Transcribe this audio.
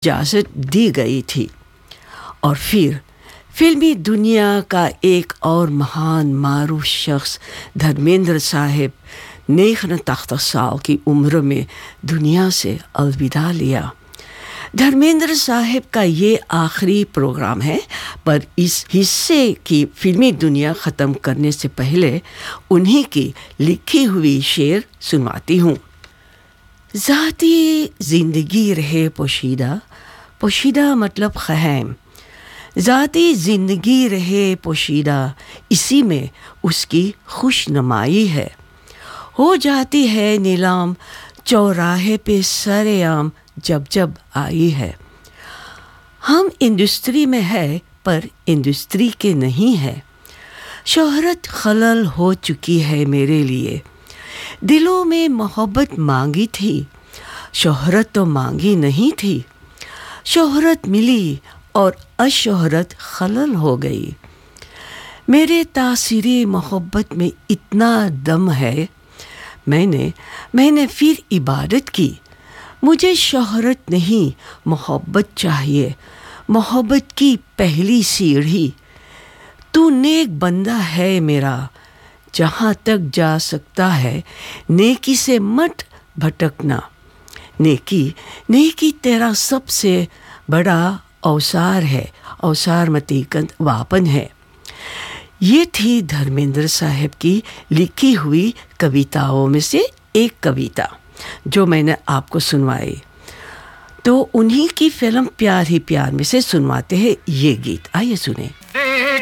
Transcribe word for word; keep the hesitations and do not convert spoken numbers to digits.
इजाज़त दी गई थी। और फिर फिल्मी दुनिया का एक और महान मारूफ शख्स धर्मेंद्र साहब ने उनतालीस साल की उम्र में दुनिया से अलविदा लिया। धर्मेंद्र साहब का ये आखिरी प्रोग्राम है, पर इस हिस्से की फिल्मी दुनिया ख़त्म करने से पहले उन्हीं की लिखी हुई शेर सुनवाती हूँ। ज़ाती ज़िंदगी रहे पोशीदा, पोशीदा मतलब ख़ैम, ज़ाती ज़िंदगी रहे पोशीदा, इसी में उसकी खुशनुमाई है। हो जाती है नीलाम चौराहे पे सरेआम जब जब आई है। हम इंडस्ट्री में है पर इंडस्ट्री के नहीं है। शोहरत खलल हो चुकी है मेरे लिए, दिलों में मोहब्बत मांगी थी, शोहरत तो मांगी नहीं थी। शोहरत मिली और अशोहरत खलल हो गई। मेरे तासीरी मोहब्बत में इतना दम है, मैंने मैंने फिर इबादत की। मुझे शोहरत नहीं मोहब्बत चाहिए, मोहब्बत की पहली सीढ़ी। तू नेक बंदा है मेरा, जहाँ तक जा सकता है नेकी से मत भटकना। नेकी नेकी तेरा सबसे बड़ा औसार है, औसार मतीकंद वापन है। ये थी धर्मेंद्र साहब की लिखी हुई कविताओं में से एक कविता जो मैंने आपको सुनवाई। तो उन्हीं की फिल्म प्यार ही प्यार में से सुनवाते हैं ये गीत, आइए सुने।